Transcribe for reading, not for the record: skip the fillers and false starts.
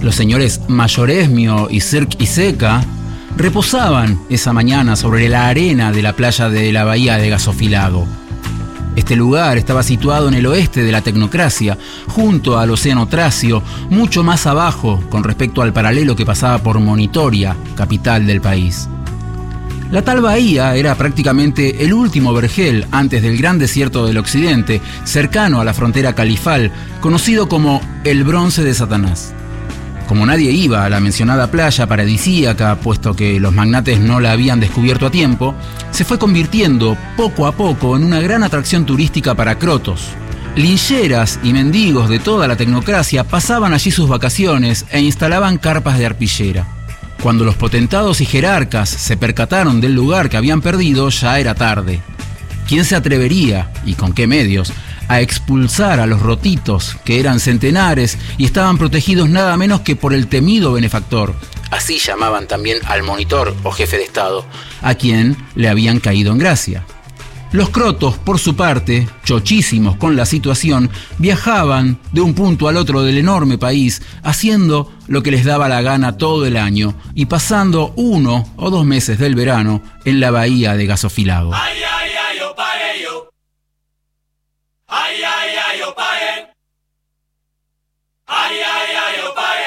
Los señores Mayoresmio y Cirque y Seca reposaban esa mañana sobre la arena de la playa de la bahía de Gasofilago. Este lugar estaba situado en el oeste de la tecnocracia, junto al océano Tracio, mucho más abajo con respecto al paralelo que pasaba por Monitoria, capital del país. La tal bahía era prácticamente el último vergel antes del gran desierto del occidente, cercano a la frontera califal, conocido como el Bronce de Satanás. Como nadie iba a la mencionada playa paradisíaca, puesto que los magnates no la habían descubierto a tiempo, se fue convirtiendo poco a poco en una gran atracción turística para crotos. Lincheras y mendigos de toda la tecnocracia pasaban allí sus vacaciones e instalaban carpas de arpillera. Cuando los potentados y jerarcas se percataron del lugar que habían perdido, ya era tarde. ¿Quién se atrevería, y con qué medios, a expulsar a los rotitos, que eran centenares y estaban protegidos nada menos que por el temido benefactor? Así llamaban también al monitor o jefe de Estado, a quien le habían caído en gracia. Los crotos, por su parte, chochísimos con la situación, viajaban de un punto al otro del enorme país, haciendo lo que les daba la gana todo el año y pasando 1 o 2 meses del verano en la bahía de Gasofilago. Ay, ay, ay, oh, pae, yo. Ay, ay, ay, oh, pae. Ay, ay, ay, oh, pae.